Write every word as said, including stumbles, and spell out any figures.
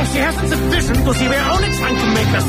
she hasn't sufficient because she were only trying to make us